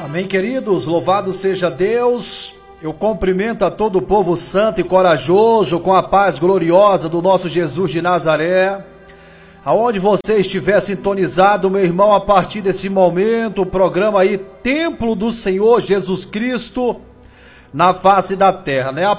Amém, queridos, louvado seja Deus. Eu cumprimento a todo o povo santo e corajoso com a paz gloriosa do nosso Jesus de Nazaré. Aonde você estiver sintonizado, meu irmão, a partir desse momento, o programa aí, Templo do Senhor Jesus Cristo na face da terra, né?